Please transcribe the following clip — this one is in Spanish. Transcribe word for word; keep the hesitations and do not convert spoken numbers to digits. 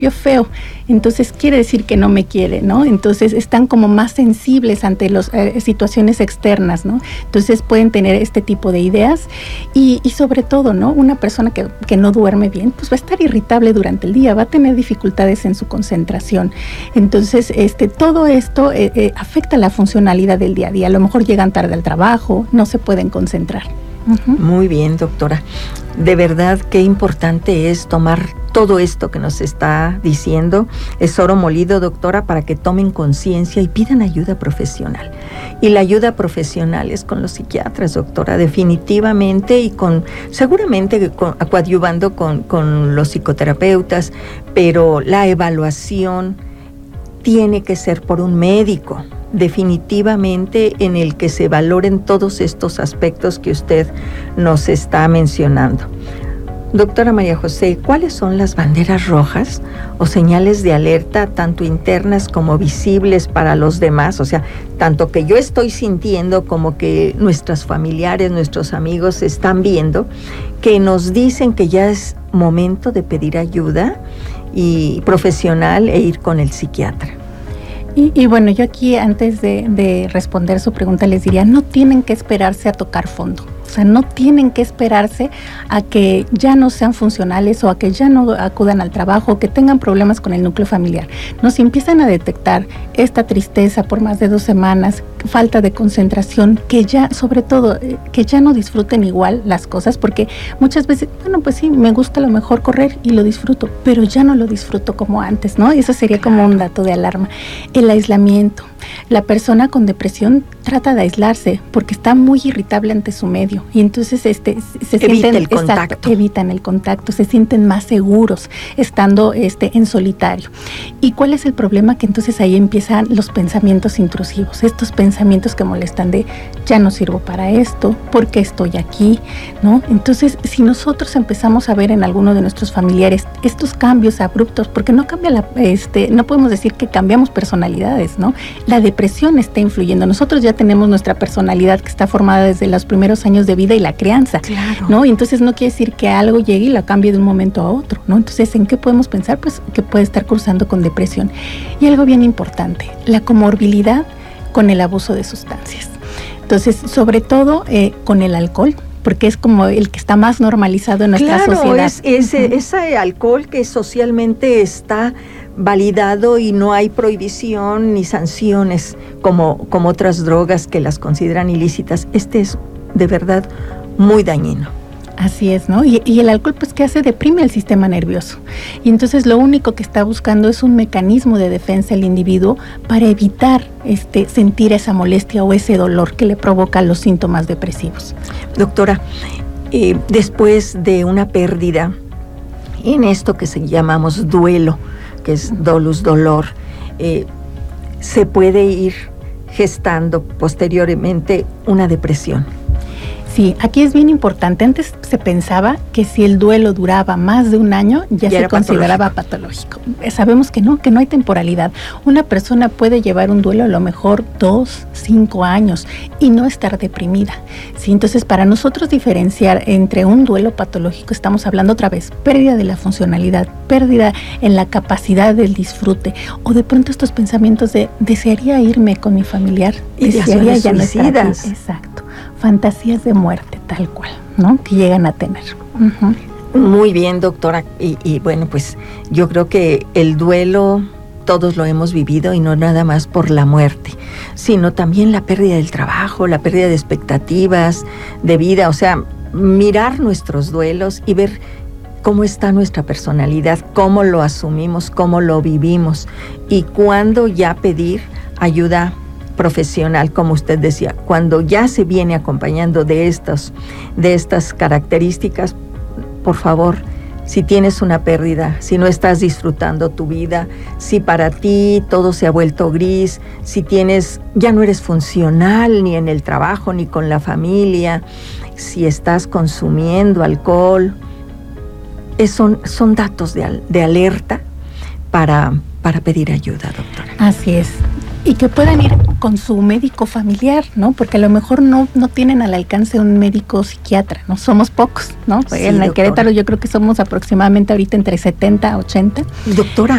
feo, entonces quiere decir que no me quiere, ¿no? Entonces están como más sensibles ante las eh, situaciones externas, ¿no? Entonces pueden tener este tipo de ideas y, y sobre todo, ¿no? Una persona que, que no duerme bien, pues va a estar irritable durante el día, va a tener dificultades en su concentración. Entonces, este, todo esto eh, eh, afecta la funcionalidad del día a día. A lo mejor llegan tarde al trabajo, no se pueden concentrar. Uh-huh. Muy bien, doctora. De verdad, qué importante es tomar todo esto que nos está diciendo. Es oro molido, doctora, para que tomen conciencia y pidan ayuda profesional. Y la ayuda profesional es con los psiquiatras, doctora, definitivamente, y con, seguramente con, coadyuvando con, con los psicoterapeutas, pero la evaluación tiene que ser por un médico, definitivamente, en el que se valoren todos estos aspectos que usted nos está mencionando. Doctora María José, ¿cuáles son las banderas rojas o señales de alerta, tanto internas como visibles para los demás? O sea, tanto que yo estoy sintiendo como que nuestros familiares, nuestros amigos están viendo, que nos dicen que ya es momento de pedir ayuda y profesional e ir con el psiquiatra. Y, y bueno, yo aquí antes de, de responder su pregunta les diría, no tienen que esperarse a tocar fondo. O sea, no tienen que esperarse a que ya no sean funcionales o a que ya no acudan al trabajo o que tengan problemas con el núcleo familiar. No, si empiezan a detectar esta tristeza por más de dos semanas, falta de concentración, que ya, sobre todo, que ya no disfruten igual las cosas, porque muchas veces, bueno, pues sí, me gusta a lo mejor correr y lo disfruto, pero ya no lo disfruto como antes, ¿no? Eso sería como un dato de alarma. El aislamiento. La persona con depresión trata de aislarse porque está muy irritable ante su medio y entonces este se Evita sienten el contacto. Exacto, evitan el contacto, se sienten más seguros estando este en solitario. ¿Y cuál es el problema? Que entonces ahí empiezan los pensamientos intrusivos, estos pensamientos que molestan de ya no sirvo para esto, ¿por qué estoy aquí? ¿No? Entonces, si nosotros empezamos a ver en alguno de nuestros familiares estos cambios abruptos, porque no cambia la este no podemos decir que cambiamos personalidades, ¿no? La depresión está influyendo. Nosotros ya tenemos nuestra personalidad que está formada desde los primeros años de vida y la crianza, Claro. ¿no? Y entonces no quiere decir que algo llegue y la cambie de un momento a otro, ¿no? Entonces, ¿en qué podemos pensar? Pues que puede estar cursando con depresión. Y algo bien importante, la comorbilidad con el abuso de sustancias. Entonces, sobre todo eh, con el alcohol, porque es como el que está más normalizado en nuestra claro, sociedad. Es ese, uh-huh. ese alcohol que socialmente está validado y no hay prohibición ni sanciones como, como otras drogas que las consideran ilícitas. Este es de verdad muy dañino. Así es, ¿no? Y, y el alcohol, pues, ¿qué hace? Deprime el sistema nervioso. Y entonces lo único que está buscando es un mecanismo de defensa el individuo para evitar este, sentir esa molestia o ese dolor que le provoca los síntomas depresivos. Doctora, eh, después de una pérdida, en esto que se llamamos duelo, que es dolus, dolor, eh, se puede ir gestando posteriormente una depresión. Sí, aquí es bien importante. Antes se pensaba que si el duelo duraba más de un año, ya, ya se consideraba patológico. patológico. Sabemos que no, que no hay temporalidad. Una persona puede llevar un duelo a lo mejor dos, cinco años y no estar deprimida. Sí, entonces, para nosotros diferenciar entre un duelo patológico, estamos hablando otra vez, pérdida de la funcionalidad, pérdida en la capacidad del disfrute, o de pronto estos pensamientos de desearía irme con mi familiar, y desearía ya no estar aquí. Exacto. Fantasías de muerte, tal cual, ¿no? Que llegan a tener. Uh-huh. Muy bien, doctora. Y, y bueno, pues yo creo que el duelo todos lo hemos vivido, y no nada más por la muerte, sino también la pérdida del trabajo, la pérdida de expectativas, de vida. O sea, mirar nuestros duelos y ver cómo está nuestra personalidad, cómo lo asumimos, cómo lo vivimos, y cuándo ya pedir ayuda profesional, como usted decía, cuando ya se viene acompañando de estas, de estas características. Por favor, si tienes una pérdida, si no estás disfrutando tu vida, si para ti todo se ha vuelto gris, si tienes, ya no eres funcional ni en el trabajo ni con la familia, si estás consumiendo alcohol, es, son, son datos de, de alerta para, para pedir ayuda, doctora. Así es. Y que puedan ir con su médico familiar, ¿no? Porque a lo mejor no, no tienen al alcance un médico psiquiatra, ¿no? Somos pocos, ¿no? Sí, en el Querétaro yo creo que somos aproximadamente ahorita entre setenta, ochenta. Doctora,